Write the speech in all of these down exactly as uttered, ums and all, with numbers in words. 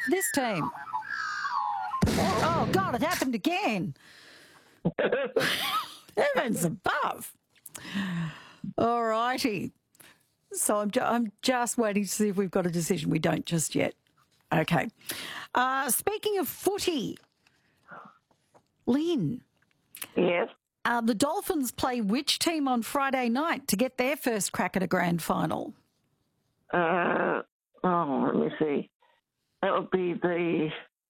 for this team? Oh, God, it happened again. Heavens above. All righty. So I'm, ju- I'm just waiting to see if we've got a decision. We don't just yet. Okay. Uh, speaking of footy, Lynn. Yes. Uh, the Dolphins play which team on Friday night to get their first crack at a grand final? Uh, oh, let me see. That would be the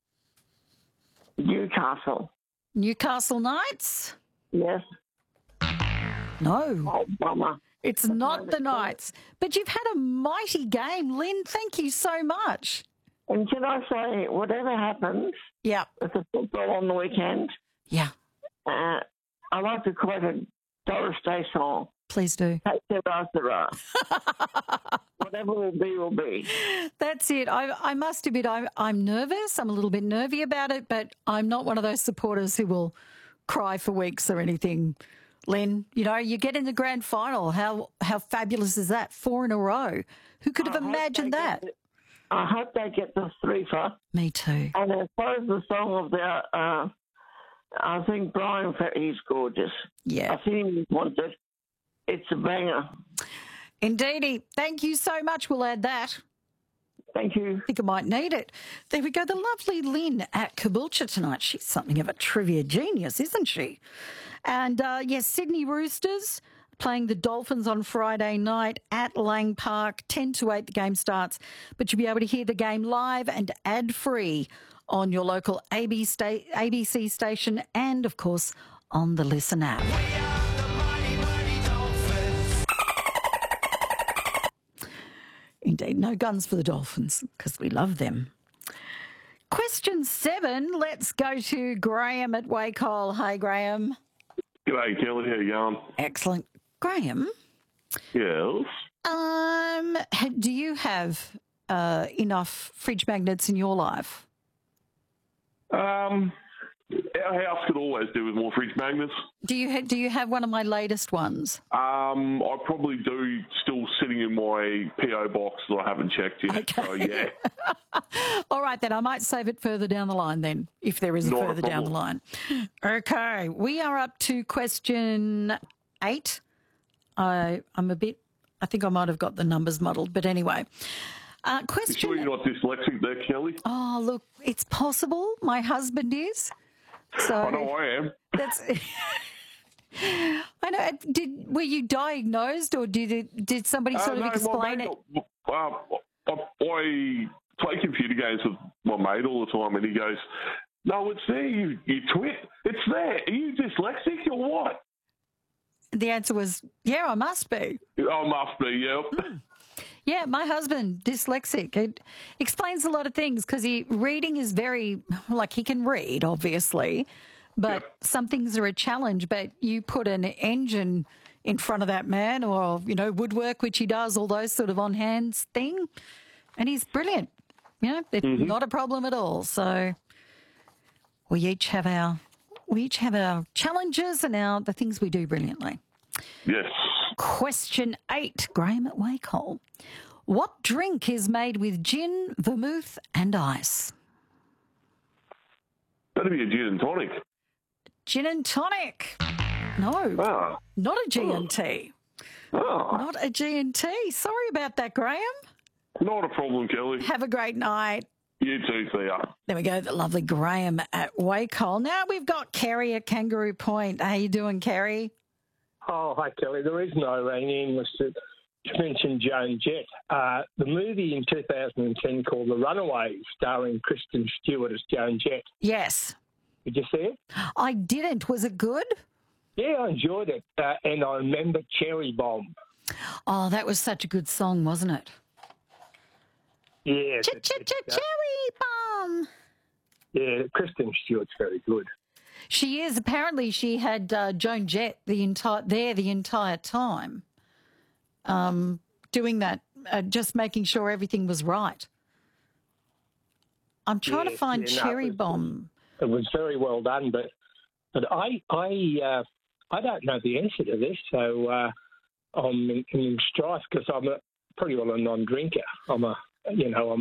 Newcastle. Newcastle Knights? Yes. No. Oh, bummer. It's not the Knights. But you've had a mighty game, Lynn. Thank you so much. And can I say, whatever happens Yeah. with the football on the weekend, Yeah. uh, I like to quote a Doris Day song. Please do. Take care of the Whatever will be, will be. That's it. I, I must admit, I'm, I'm nervous. I'm a little bit nervy about it, but I'm not one of those supporters who will cry for weeks or anything. Len, you know, you get in the grand final. How how fabulous is that? Four in a row. Who could have I hope imagined they that? get the- I hope they get the three for. Me too. And as far as the song of the, uh, I think Brian, he's gorgeous. Yeah. I think he wants it. It's a banger. Indeedy. Thank you so much. We'll add that. Thank you. I think I might need it. There we go. The lovely Lynn at Caboolture tonight. She's something of a trivia genius, isn't she? And, uh, yes, Sydney Roosters playing the Dolphins on Friday night at Lang Park, ten to eight the game starts. But you'll be able to hear the game live and ad-free on your local A B C station and, of course, on the Listen app. Indeed, no guns for the Dolphins because we love them. Question seven, let's go to Graham at Wacol. Hi, Graham. G'day, Kelly. How you going? Excellent. Graham, Yes. um, ha- do you have uh, enough fridge magnets in your life? Um, our house could always do with more fridge magnets. Do you ha- do you have one of my latest ones? Um, I probably do still sitting in my P O box that I haven't checked yet. Okay. So, yeah. All right, then. I might save it further down the line then, if there is a Not a further down the problem. line. Okay, we are up to question eight. I, I'm a bit, I think I might have got the numbers muddled, but anyway. Uh, You question. sure you're not dyslexic there, Kelly? Oh, look, it's possible. My husband is. So I know I am. that's. I know. Did were you diagnosed, or did it? Did somebody sort Uh, of no, explain my it? mate, uh, I, I play computer games with my mate all the time, and he goes, "No, it's there, you, you twit. It's there. Are you dyslexic or what?" The answer was, yeah, I must be. I must be, yep. Yeah, my husband, dyslexic. It explains a lot of things because he reading is very, like he can read, obviously, but Yep. some things are a challenge. But you put an engine in front of that man or, you know, woodwork, which he does, all those sort of on hands thing, and he's brilliant. You know, it's Mm-hmm. not a problem at all. So we each have our, we each have our challenges and our, the things we do brilliantly. Yes. Question eight, Graham at Wacol. What drink is made with gin, vermouth and ice? That'd be a gin and tonic. Gin and tonic. No, Ah. not a G and T. Ah. Not a G and T. Sorry about that, Graham. Not a problem, Kelly. Have a great night. You too, see ya. There we go, the lovely Graham at Wacol. Now we've got Kerry at Kangaroo Point. How you doing, Kerry? Oh, hi, Kelly. The reason I rang in was to, to mention Joan Jett. Uh, the movie in two thousand ten called The Runaways, starring Kristen Stewart as Joan Jett. Yes. Did you see it? I didn't. Was it good? Yeah, I enjoyed it. Uh, and I remember Cherry Bomb. Oh, that was such a good song, wasn't it? Yeah. Ch ch ch cherry bomb. Yeah, Kristen Stewart's very good. She is. Apparently, she had uh, Joan Jett the entire there the entire time, um, doing that, uh, just making sure everything was right. I'm trying Yeah, to find yeah, no, Cherry it was- Bomb. It was very well done, but but I I uh, I don't know the answer to this, so uh, I'm in, in strife because I'm a, pretty well a non-drinker. I'm a you know I'm